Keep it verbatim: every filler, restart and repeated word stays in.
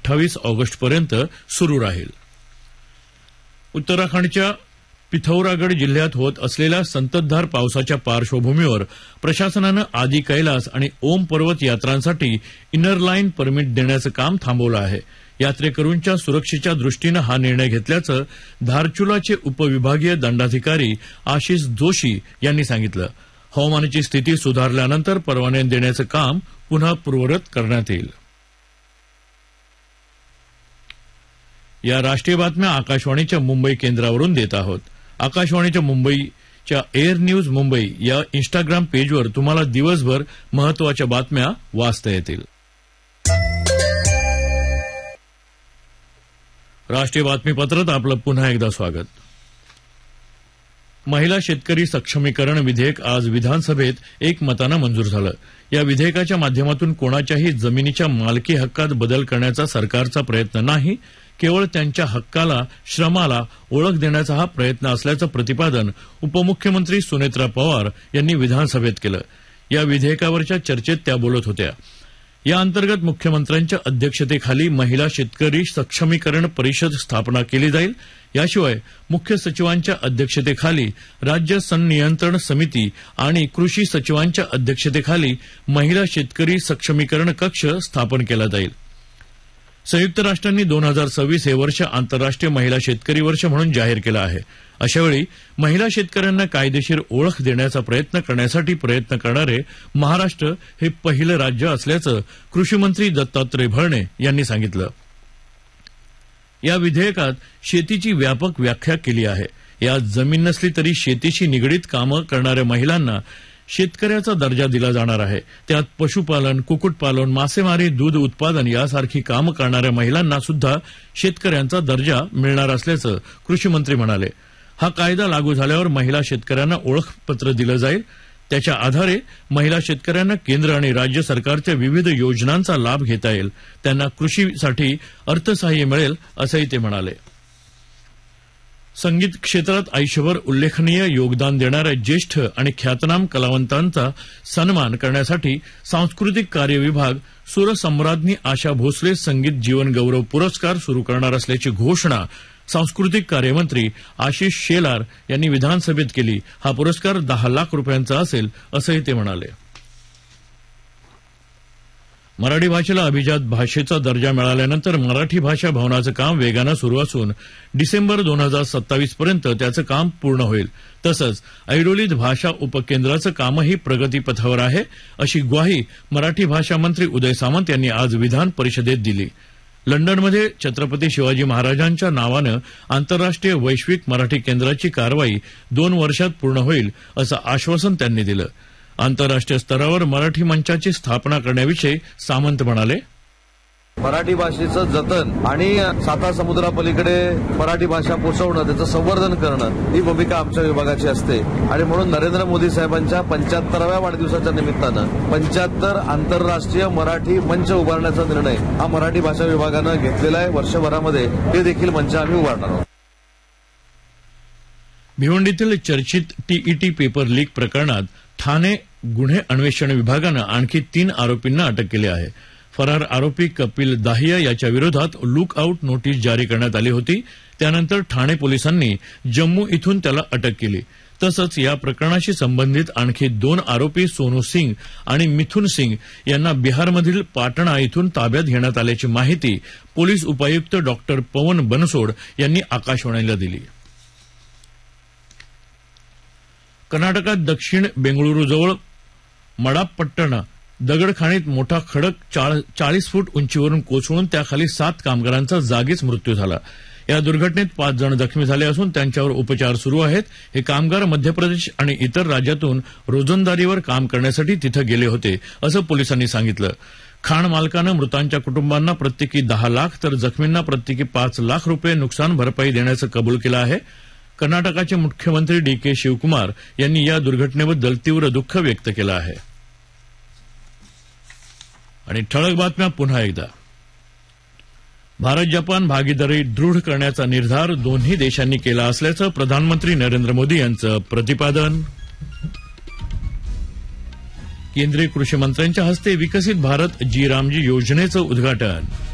अठ्ठावीस ऑगस्टपर्यंत सुरू राहील. उत्तराखंडच्या पिथौरागड जिल्ह्यात होत असलेल्या संततधार पावसाच्या पार्श्वभूमीवर प्रशासनानं आदी कैलास आणि ओम पर्वत यात्रांसाठी इनर लाईन परमिट देण्याचं काम थांबवलं आहे. यात्रेकरूंच्या सुरक्षेच्या दृष्टीनं हा निर्णय घेतल्याचं धारचुलाचे उपविभागीय दंडाधिकारी आशिष जोशी यांनी सांगितलं. हवामानाची स्थिती सुधारल्यानंतर परवाने देण्याचं काम पुन्हा पूर्ववत करण्यात येईल. या राष्ट्रीय बातम्या आकाशवाणीच्या मुंबई केंद्रावरून देत आहोत. आकाशवाणीच्या मुंबईच्या एअर न्यूज मुंबई या इन्स्टाग्राम पेजवर तुम्हाला दिवसभर महत्वाच्या बातम्या वाचता येतील. राष्ट्रीय बातमीपत्रात आपलं पुन्हा एकदा स्वागत. महिला शेतकरी सक्षमीकरण विधेयक आज विधानसभेत एकमतानं मंजूर झालं. या विधेयकाच्या माध्यमातून कोणाच्याही जमिनीच्या मालकी हक्कात बदल करण्याचा सरकारचा प्रयत्न नाही, केवळ त्यांच्या हक्काला, श्रमाला ओळख देण्याचा हा प्रयत्न असल्याचं प्रतिपादन उपमुख्यमंत्री सुनेत्रा पवार यांनी विधानसभेत केलं. या विधेयकावरच्या चर्चेत त्या बोलत होत्या. या अंतर्गत मुख्यमंत्र्यांच्या अध्यक्षतेखाली महिला शेतकरी सक्षमीकरण परिषद स्थापना केली जाईल. याशिवाय मुख्य सचिवांच्या अध्यक्षतेखाली राज्य संनियंत्रण समिती आणि कृषी सचिवांच्या अध्यक्षतेखाली महिला शेतकरी सक्षमीकरण कक्ष स्थापन केला जाईल. संयुक्त राष्ट्रांनी दोन हजार सव्वीस हे वर्ष आंतरराष्ट्रीय महिला शेतकरी वर्ष म्हणून जाहीर केलं आहे. अशावेळी महिला शेतकऱ्यांना कायदेशीर ओळख देण्याचा प्रयत्न करण्यासाठी प्रयत्न करणारे महाराष्ट्र हे पहिलं राज्य असल्याचं कृषीमंत्री दत्तात्रय भरणे यांनी सांगितलं. या विधेयकात शेतीची व्यापक व्याख्या केली आहे. यात जमीन नसली तरी शेतीशी निगडीत कामं करणाऱ्या महिलांना शेतकऱ्याचा दर्जा दिला जाणार आहे. त्यात पशुपालन, कुक्कुटपालन, मासेमारी, दूध उत्पादन यासारखी कामं करणाऱ्या महिलांना सुद्धा शेतकऱ्यांचा दर्जा मिळणार असल्याचं कृषीमंत्री म्हणाले. हा कायदा लागू झाल्यावर महिला शेतकऱ्यांना ओळखपत्र दिलं जाईल. त्याच्या आधारे महिला शेतकऱ्यांना केंद्र आणि राज्य सरकारच्या विविध योजनांचा लाभ घेता येईल. त्यांना कृषीसाठी अर्थसहाय्य मिळेल असंही ते म्हणाले. संगीत क्षेत्रात आयुष्यभर उल्लेखनीय योगदान देणाऱ्या ज्येष्ठ आणि ख्यातनाम कलावंतांचा सन्मान करण्यासाठी सांस्कृतिक कार्य विभाग सुरसम्राज्ञी आशा भोसले संगीत जीवन गौरव पुरस्कार सुरू करणार असल्याची घोषणा सांस्कृतिक कार्यमंत्री आशिष शेलार यांनी विधानसभेत केली. हा पुरस्कार दहा लाख रुपयांचा असेल असंही ते म्हणाले. मराठी भाषेला अभिजात भाषेचा दर्जा मिळाल्यानंतर मराठी भाषा भवनाचं काम वेगानं सुरू असून डिसेंबर दोन हजार सत्तावीस पर्यंत त्याचं काम पूर्ण होईल. तसंच ऐरोलीत भाषा उपकेंद्राचं कामही प्रगतीपथावर आहे, अशी ग्वाही मराठी भाषा मंत्री उदय सामंत यांनी आज विधान परिषदेत दिली. लंडनमध्ये छत्रपती शिवाजी महाराजांच्या नावानं आंतरराष्ट्रीय वैश्विक मराठी केंद्राची कारवाई दोन वर्षात पूर्ण होईल असं आश्वासन त्यांनी दिलं. आंतरराष्ट्रीय स्तरावर मराठी मंचाची स्थापना करण्याविषयी सामंत म्हणाले. मराठी भाषेचं जतन आणि साता समुद्रापलीकडे मराठी भाषा पोहोचवणं, त्याचं संवर्धन करणं ही भूमिका आमच्या विभागाची असते. आणि म्हणून नरेंद्र मोदी साहेबांच्या पंच्याहत्तराव्या वाढदिवसाच्या निमित्तानं पंच्याहत्तर आंतरराष्ट्रीय मराठी मंच उभारण्याचा निर्णय हा मराठी भाषा विभागानं घेतलेला आहे. वर्षभरामध्ये हे देखील मंच आम्ही उभारणार आहोत. भिवंडीतील चर्चित टीईटी पेपर लीक प्रकरणात ठाणे गुन्हे अन्वेषण विभागानं आणखी तीन आरोपींना अटक केली आहे. फरार आरोपी कपिल दाहिया याच्या विरोधात लुक आउट नोटीस जारी करण्यात आली होती. त्यानंतर ठाणे पोलिसांनी जम्मू इथून त्याला अटक केली. तसंच या प्रकरणाशी संबंधित आणखी दोन आरोपी सोनू सिंग आणि मिथुन सिंग यांना बिहारमधील पाटणा इथून ताब्यात घेण्यात आल्याची माहिती पोलीस उपायुक्त डॉक्टर पवन बनसोड यांनी आकाशवाणीला दिली. कर्नाटकात दक्षिण बेंगळुरूजवळ मडापट्टण दगडखाणीत मोठा खडक चाळीस फूट उंचीवरून कोसळून त्याखाली सात कामगारांचा जागीच मृत्यू झाला. या दुर्घटनेत पाच जण जखमी झाले असून त्यांच्यावर उपचार सुरू आहेत. हे कामगार मध्य प्रदेश आणि इतर राज्यातून रोजंदारीवर काम करण्यासाठी तिथं गेले होते असं पोलिसांनी सांगितलं. खाण मालकानं मृतांच्या कुटुंबांना प्रत्येकी दहा लाख तर जखमींना प्रत्येकी पाच लाख रुपये नुकसान भरपाई देण्याचं कबूल केलं आहे. कर्नाटकाचे मुख्यमंत्री डी के शिवकुमार यांनी या दुर्घटनेबद्दल तीव्र दुःख व्यक्त केलं आहे. आणि ठळक बातम्या पुन्हा एकदा. भारत जपान भागीदारी दृढ करण्याचा निर्धार दोन्ही देशांनी केला असल्याचं प्रधानमंत्री नरेंद्र मोदी यांचं प्रतिपादन. केंद्रीय कृषी मंत्र्यांच्या हस्ते विकसित भारत जी रामजी योजनेचं उद्घाटन.